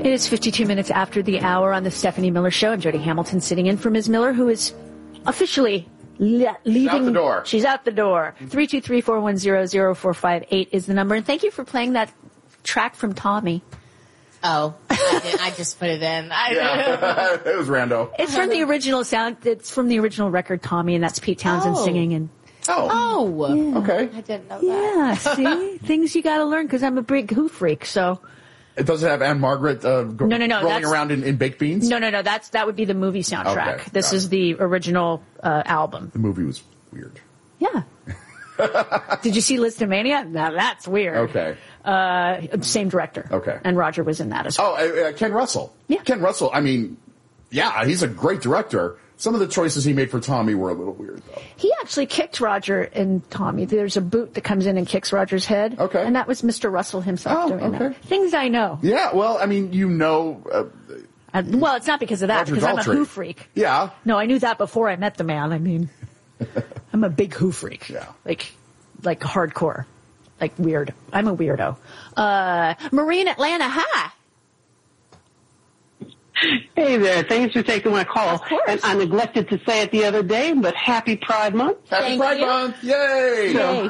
It is 52 minutes after the hour on the Stephanie Miller Show. I'm Jody Hamilton sitting in for Ms. Miller, who is officially leaving. She's out the door. She's out the door. 323-410-0458 is the number. And thank you for playing that track from Tommy. Oh, I just put it in. It was rando. It's from the original sound. It's from the original record, Tommy, and that's Pete Townsend singing. And yeah. Okay. I didn't know that. yeah, see, things you got to learn because I'm a big Who freak. So It doesn't have Anne Margaret rolling around in baked beans? No. That would be the movie soundtrack. Okay, this is the original album. The movie was weird. Yeah. Did you see Listomania? Now that's weird. Okay. Same director. Okay. And Roger was in that as well. Ken Russell. Yeah. Ken Russell, I mean, yeah, he's a great director. Some of the choices he made for Tommy were a little weird, though. He actually kicked Roger and Tommy. There's a boot that comes in and kicks Roger's head. Okay. And that was Mr. Russell himself doing that. Things I know. Yeah, well, I mean, well, it's not because of that, Roger because I'm a Daltrey. Who freak. Yeah. No, I knew that before I met the man. I mean, I'm a big Who freak. Yeah. Like hardcore. Like weird. I'm a weirdo. Marie in Atlanta, hi. Hey there, thanks for taking my call. Of course. And I neglected to say it the other day, but happy Pride Month. Happy Pride Month! Yay! Yay.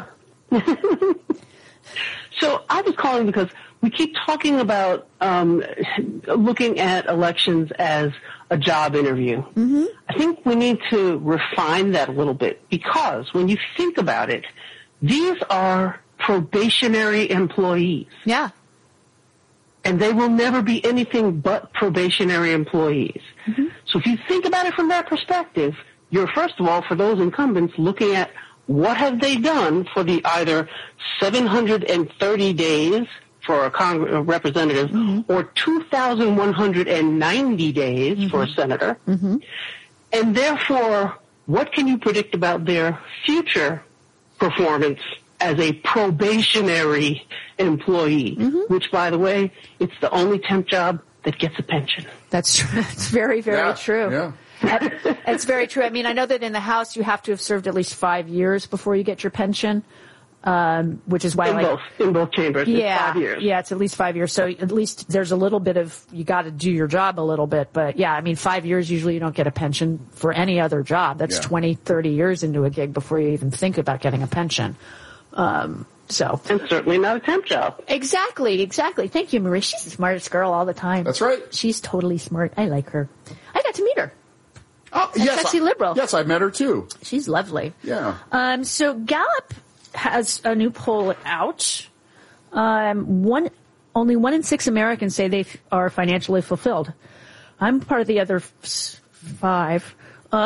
So I was calling because we keep talking about looking at elections as a job interview. Mm-hmm. I think we need to refine that a little bit because when you think about it, these are probationary employees. Yeah. And they will never be anything but probationary employees. Mm-hmm. So if you think about it from that perspective, you're first of all, for those incumbents, looking at what have they done for the either 730 days for a representative or 2,190 days for a senator. Mm-hmm. And therefore, what can you predict about their future performance as a probationary employee, which, by the way, it's the only temp job that gets a pension. That's true. It's very, very true. Yeah. It's very true. I mean, I know that in the House you have to have served at least 5 years before you get your pension, which is why in both chambers. Yeah, it's 5 years. Yeah, it's at least 5 years. So at least there's a little bit of you got to do your job a little bit. But yeah, I mean, 5 years usually you don't get a pension for any other job. That's 20, 30 years into a gig before you even think about getting a pension. And certainly not a temp job. Exactly. Thank you, Marie. She's the smartest girl all the time. That's right. She's totally smart. I like her. I got to meet her. Oh, yes. Sexy liberal. Yes, I met her too. She's lovely. Yeah. So Gallup has a new poll out. Only 1 in 6 Americans say they are financially fulfilled. I'm part of the other 5.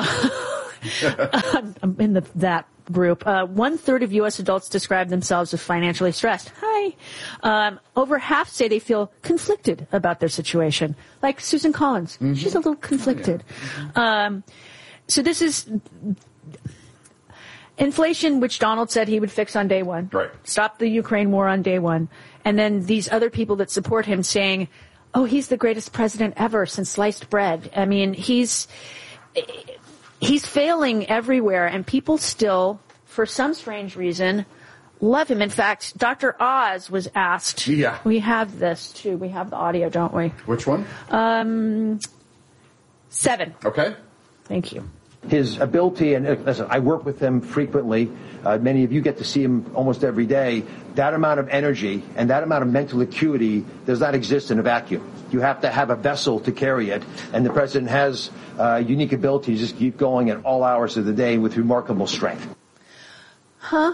I'm in that group. 1/3 of U.S. adults describe themselves as financially stressed. Hi. Over half say they feel conflicted about their situation. Like Susan Collins. Mm-hmm. She's a little conflicted. Oh, yeah. So this is inflation, which Donald said he would fix on day one. Right. Stop the Ukraine war on day one. And then these other people that support him saying, oh, he's the greatest president ever since sliced bread. I mean, he's failing everywhere, and people still, for some strange reason, love him. In fact, Dr. Oz was asked. Yeah. We have this, too. We have the audio, don't we? Which one? 7. Okay. Thank you. His ability, and listen, I work with him frequently. Many of you get to see him almost every day. That amount of energy and that amount of mental acuity does not exist in a vacuum. You have to have a vessel to carry it, and the president has unique ability to just keep going at all hours of the day with remarkable strength. Huh?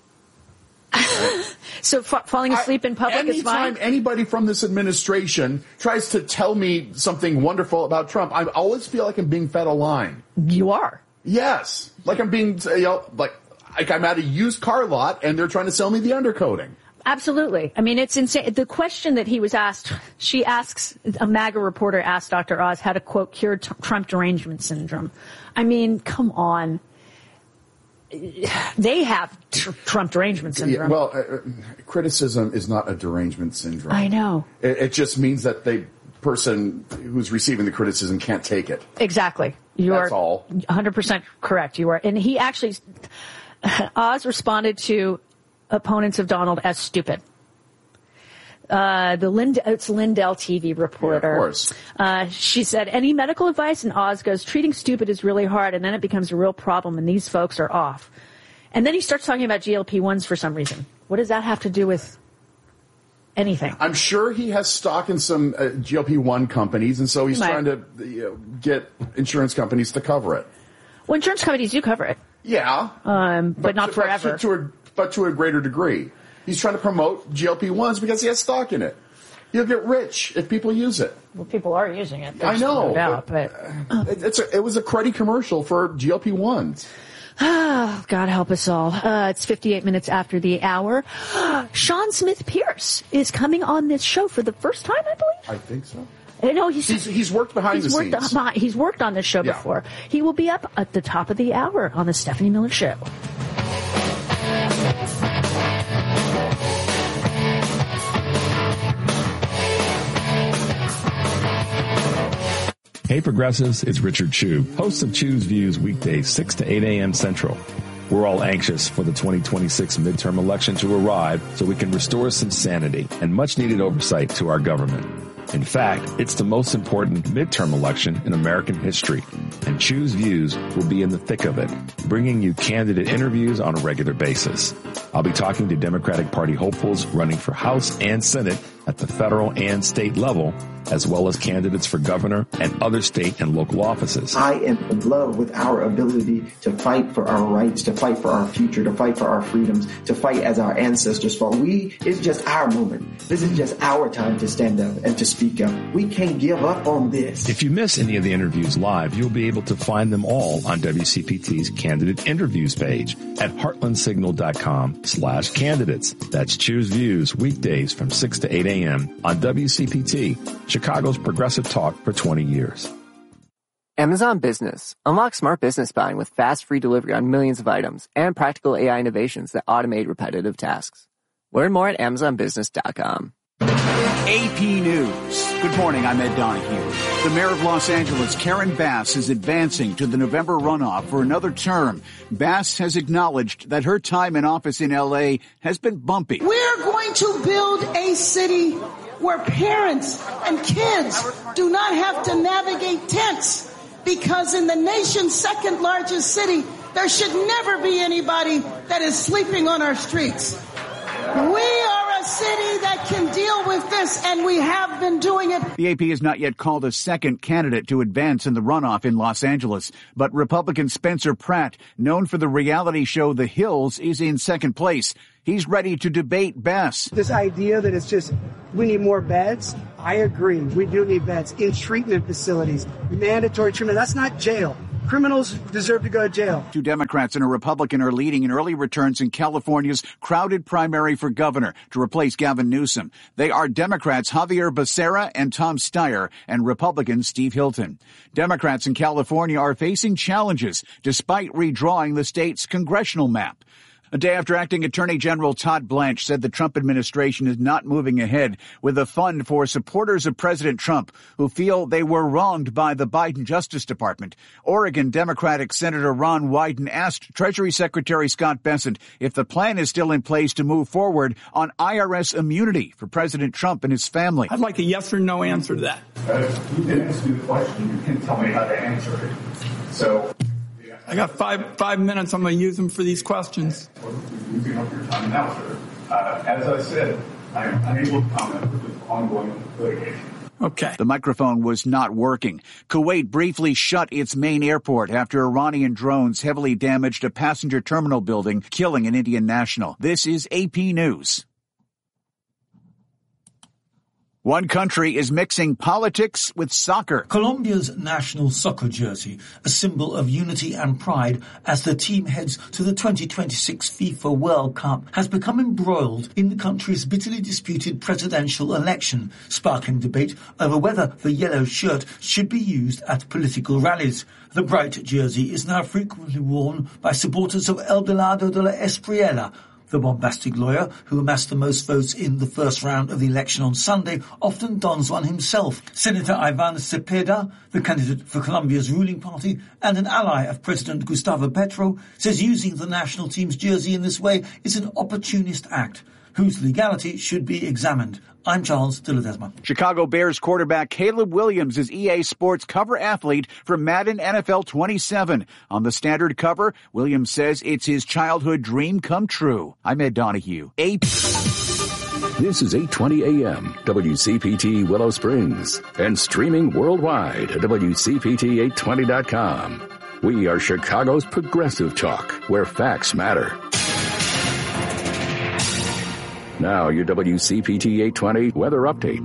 So falling asleep in public is fine? Anytime anybody from this administration tries to tell me something wonderful about Trump, I always feel like I'm being fed a line. You are. Yes. Like I'm being, like I'm at a used car lot and they're trying to sell me the undercoating. Absolutely. I mean, it's insane. The question that he was asked, a MAGA reporter asked Dr. Oz how to, quote, cure Trump derangement syndrome. I mean, come on. They have Trump derangement syndrome. Yeah, well, criticism is not a derangement syndrome. I know. It just means that the person who's receiving the criticism can't take it. Exactly. That's all. 100% correct. You are. And he actually, Oz responded to opponents of Donald as stupid. It's Lindell TV reporter. Yeah, of course. She said, any medical advice? And Oz goes, treating stupid is really hard, and then it becomes a real problem, and these folks are off. And then he starts talking about GLP-1s for some reason. What does that have to do with anything? I'm sure he has stock in some GLP-1 companies, and so he's trying to get insurance companies to cover it. Well, insurance companies do cover it. Yeah. But not forever. But to a greater degree. He's trying to promote GLP-1s because he has stock in it. He'll get rich if people use it. Well, people are using it. I know. No doubt, but it was a cruddy commercial for GLP-1s. Oh, God help us all. It's 58 minutes after the hour. Sean Smith Pierce is coming on this show for the first time, I believe. I think so. No, he's worked behind the scenes. He's worked on this show before. He will be up at the top of the hour on the Stephanie Miller Show. Hey Progressives, it's Richard Chu, host of Chu's Views weekdays 6 to 8 a.m. Central. We're all anxious for the 2026 midterm election to arrive so we can restore some sanity and much needed oversight to our government. In fact, it's the most important midterm election in American history, and Chu's Views will be in the thick of it, bringing you candidate interviews on a regular basis. I'll be talking to Democratic Party hopefuls running for House and Senate at the federal and state level, as well as candidates for governor and other state and local offices. I am in love with our ability to fight for our rights, to fight for our future, to fight for our freedoms, to fight as our ancestors fought. It's just our moment. This is just our time to stand up and to speak up. We can't give up on this. If you miss any of the interviews live, you'll be able to find them all on WCPT's candidate interviews page at heartlandsignal.com/candidates. That's Choose Views weekdays from 6 to 8 a.m. on WCPT, Chicago's progressive talk for 20 years. Amazon Business. Unlock smart business buying with fast, free delivery on millions of items and practical AI innovations that automate repetitive tasks. Learn more at amazonbusiness.com. AP News. Good morning, I'm Ed Donahue. The mayor of Los Angeles, Karen Bass, is advancing to the November runoff for another term. Bass has acknowledged that her time in office in L.A. has been bumpy. We're going to build a city where parents and kids do not have to navigate tents, because in the nation's second largest city, there should never be anybody that is sleeping on our streets. We are a city that can deal with this, and we have been doing it. The AP has not yet called a second candidate to advance in the runoff in Los Angeles, but Republican Spencer Pratt, known for the reality show The Hills, is in second place. He's ready to debate Bass. This idea that it's just we need more beds, I agree. We do need beds in treatment facilities, mandatory treatment. That's not jail. Criminals deserve to go to jail. Two Democrats and a Republican are leading in early returns in California's crowded primary for governor to replace Gavin Newsom. They are Democrats Javier Becerra and Tom Steyer and Republicans Steve Hilton. Democrats in California are facing challenges despite redrawing the state's congressional map. A day after Acting Attorney General Todd Blanche said the Trump administration is not moving ahead with a fund for supporters of President Trump who feel they were wronged by the Biden Justice Department, Oregon Democratic Senator Ron Wyden asked Treasury Secretary Scott Bessent if the plan is still in place to move forward on IRS immunity for President Trump and his family. I'd like a yes or no answer to that. You can ask me the question. You can tell me how to answer it. So... I got five minutes. I'm going to use them for these questions. Well, you're using up your time now, sir. As I said, I am unable to comment with ongoing litigation. Okay. The microphone was not working. Kuwait briefly shut its main airport after Iranian drones heavily damaged a passenger terminal building, killing an Indian national. This is AP News. One country is mixing politics with soccer. Colombia's national soccer jersey, a symbol of unity and pride as the team heads to the 2026 FIFA World Cup, has become embroiled in the country's bitterly disputed presidential election, sparking debate over whether the yellow shirt should be used at political rallies. The bright jersey is now frequently worn by supporters of El Delgado de la Espriella. The bombastic lawyer, who amassed the most votes in the first round of the election on Sunday, often dons one himself. Senator Ivan Cepeda, the candidate for Colombia's ruling party and an ally of President Gustavo Petro, says using the national team's jersey in this way is an opportunist act. whose legality should be examined. I'm Charles de Ledesma. Chicago Bears quarterback Caleb Williams is EA Sports cover athlete for Madden NFL 27. On the standard cover, Williams says it's his childhood dream come true. I'm Ed Donahue. This is 820 AM, WCPT Willow Springs, and streaming worldwide at WCPT820.com. We are Chicago's progressive talk, where facts matter. Now, your WCPT 820 weather update.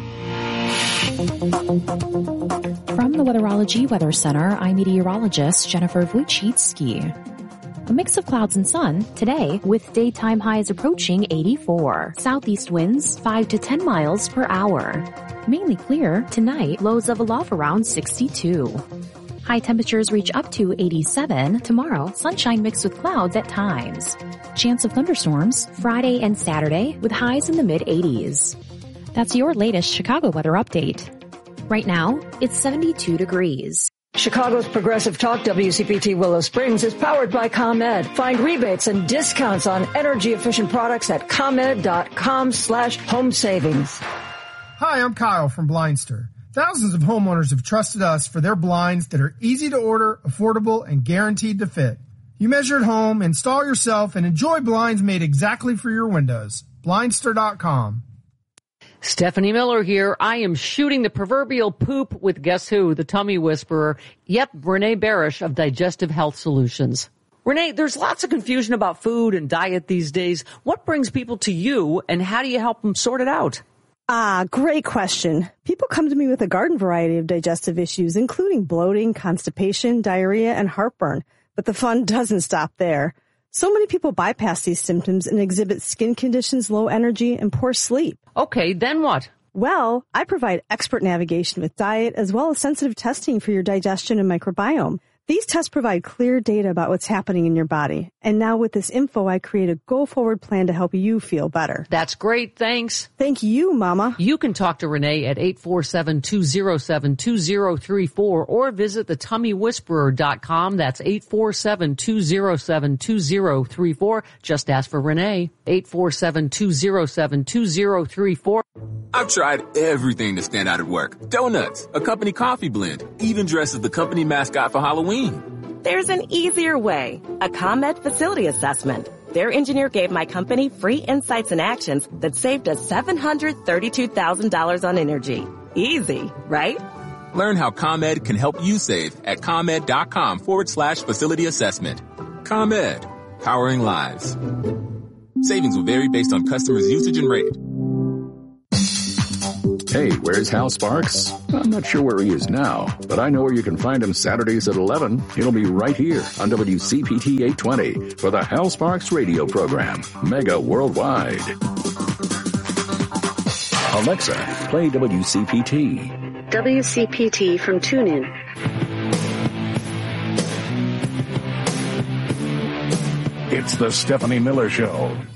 From the Weatherology Weather Center, I'm meteorologist Jennifer Wojcicki. A mix of clouds and sun today with daytime highs approaching 84. Southeast winds 5 to 10 miles per hour. Mainly clear tonight, lows level off around 62. High temperatures reach up to 87. Tomorrow, sunshine mixed with clouds at times. Chance of thunderstorms Friday and Saturday with highs in the mid-80s. That's your latest Chicago weather update. Right now, it's 72 degrees. Chicago's Progressive Talk WCPT Willow Springs is powered by ComEd. Find rebates and discounts on energy-efficient products at ComEd.com/home savings. Hi, I'm Kyle from Blindster. Thousands of homeowners have trusted us for their blinds that are easy to order, affordable, and guaranteed to fit. You measure at home, install yourself, and enjoy blinds made exactly for your windows. Blindster.com. Stephanie Miller here. I am shooting the proverbial poop with guess who? The tummy whisperer. Yep, Renee Barish of Digestive Health Solutions. Renee, there's lots of confusion about food and diet these days. What brings people to you, and how do you help them sort it out? Great question. People come to me with a garden variety of digestive issues, including bloating, constipation, diarrhea, and heartburn. But the fun doesn't stop there. So many people bypass these symptoms and exhibit skin conditions, low energy, and poor sleep. Okay, then what? Well, I provide expert navigation with diet as well as sensitive testing for your digestion and microbiome. These tests provide clear data about what's happening in your body. And now with this info, I create a go-forward plan to help you feel better. That's great. Thanks. Thank you, Mama. You can talk to Renee at 847-207-2034 or visit thetummywhisperer.com. That's 847-207-2034. Just ask for Renee. 847-207-2034. I've tried everything to stand out at work. Donuts, a company coffee blend, even dressed as the company mascot for Halloween. There's an easier way. A ComEd facility assessment. Their engineer gave my company free insights and actions that saved us $732,000 on energy. Easy, right? Learn how ComEd can help you save at ComEd.com/facility assessment. ComEd, powering lives. Savings will vary based on customers' usage and rate. Hey, where's Hal Sparks? I'm not sure where he is now, but I know where you can find him Saturdays at 11. He'll be right here on WCPT 820 for the Hal Sparks radio program, Mega Worldwide. Alexa, play WCPT. WCPT from TuneIn. It's the Stephanie Miller Show.